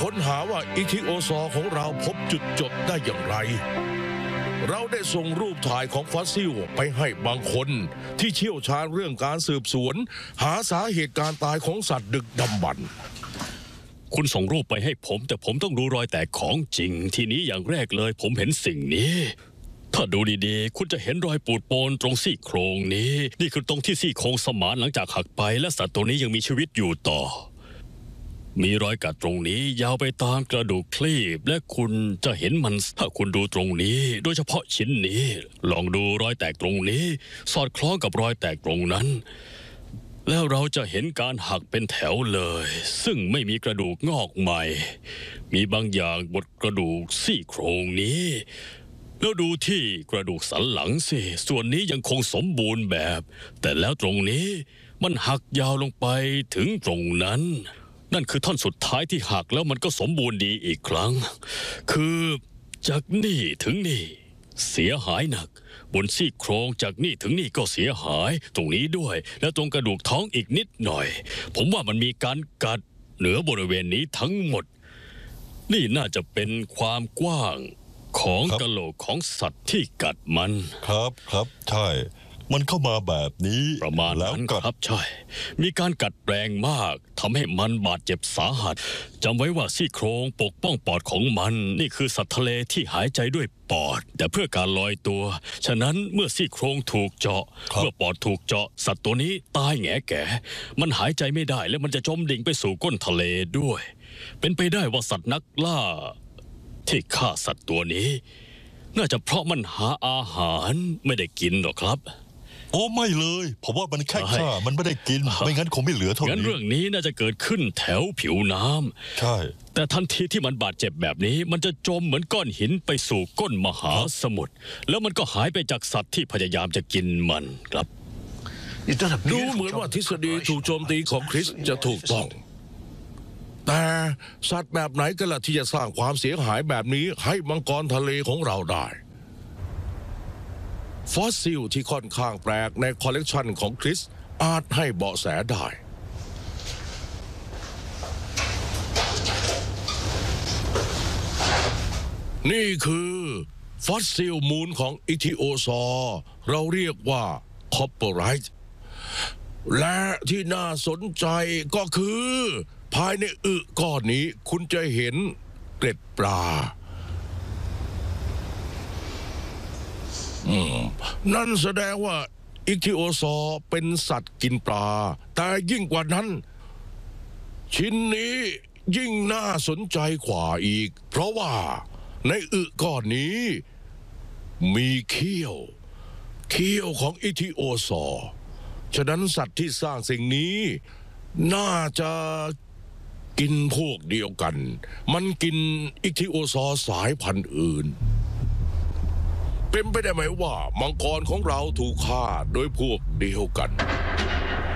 ค้นหาว่าอิทิโอซอของเราพบจุดจบได้อย่างไรเราได้ส่งรูปถ่ายของฟอสซิลไปให้บางคนที่เชี่ยวชาญเรื่องการสืบสวนหาสาเหตุการตายของสัตว์ดึกดำบรรพ์คุณส่งรูปไปให้ผมแต่ผมต้องดูรอยแตกของจริงทีนี้อย่างแรกเลยผมเห็นสิ่งนี้ถ้าดูดีๆคุณจะเห็นรอยปูดโปนตรงซี่โครงนี้นี่คือตรงที่ซี่โครงสมานหลังจากหักไปและสัตว์ตัวนี้ยังมีชีวิตอยู่ต่อมีรอยกัดตรงนี้ยาวไปตามกระดูกคลีบและคุณจะเห็นมันถ้าคุณดูตรงนี้โดยเฉพาะชิ้นนี้ลองดูรอยแตกตรงนี้สอดคล้องกับรอยแตกตรงนั้นแล้วเราจะเห็นการหักเป็นแถวเลยซึ่งไม่มีกระดูกงอกใหม่มีบางอย่างบนกระดูกซี่โครงนี้แล้วดูที่กระดูกสันหลังสิส่วนนี้ยังคงสมบูรณ์แบบแต่แล้วตรงนี้มันหักยาวลงไปถึงตรงนั้นนั่นคือท่อนสุดท้ายที่หักแล้วมันก็สมบูรณ์ดีอีกครั้งคือจากนี่ถึงนี่เสียหายหนักบนซี่โครงจากนี่ถึงนี่ก็เสียหายตรงนี้ด้วยและตรงกระดูกท้องอีกนิดหน่อยผมว่ามันมีการกัดเหนือบริเวณนี้ทั้งหมดนี่น่าจะเป็นความกว้างของกะโหลกของสัตว์ที่กัดมันครับใช่มันเข้ามาแบบนี้ประมาณนั้นครับใช่มีการกัดแรงมากทำให้มันบาดเจ็บสาหัสจำไว้ว่าซี่โครงปกป้องปอดของมันนี่คือสัตว์ทะเลที่หายใจด้วยปอดแต่เพื่อการลอยตัวฉะนั้นเมื่อซี่โครงถูกเจาะเมื่อปอดถูกเจาะสัตว์ตัวนี้ตายแง่แก่มันหายใจไม่ได้และมันจะจมดิ่งไปสู่ก้นทะเลด้วยเป็นไปได้ว่าสัตว์นักล่าที่ฆ่าสัตว์ตัวนี้น่าจะเพราะมันหาอาหารไม่ได้กินหรอกครับโอ้ไม่เลยผมว่ามันแค่ฆ่ามันไม่ได้กินไม่งั้นคงไม่เหลือเท่านี้งั้นเรื่องนี้น่าจะเกิดขึ้นแถวผิวน้ำใช่แต่ทันทีที่มันบาดเจ็บแบบนี้มันจะจมเหมือนก้อนหินไปสู่ก้นมหาสมุทรแล้วมันก็หายไปจากสัตว์ที่พยายามจะกินมันครับดูเหมือนว่าทฤษฎีถูกโจมตีของคริสจะถูกต้องแต่สัตว์แบบไหนกันล่ะที่จะสร้างความเสียหายแบบนี้ให้มังกรทะเลของเราได้ฟอสซิลที่ค่อนข้างแปลกในคอลเลกชันของคริสอาจให้เบาะแสได้นี่คือฟอสซิลมูลของอิทิโอซอร์เราเรียกว่าคอปเปอร์ไรต์และที่น่าสนใจก็คือภายในอึก้อนนี้คุณจะเห็นเกล็ดปลานั่นแสดงว่าอิทิโอซอร์เป็นสัตว์กินปลาแต่ยิ่งกว่านั้นชิ้นนี้ยิ่งน่าสนใจกว่าอีกเพราะว่าในอึก้อนนี้มีเขี้ยวของอิทิโอซอร์ฉะนั้นสัตว์ที่สร้างสิ่งนี้น่าจะกินพวกเดียวกันมันกินอิทิโอซอร์สายพันธุ์อื่นเป็นไปได้ไหมว่ามังกรของเราถูกฆ่าโดยพวกเดียวกัน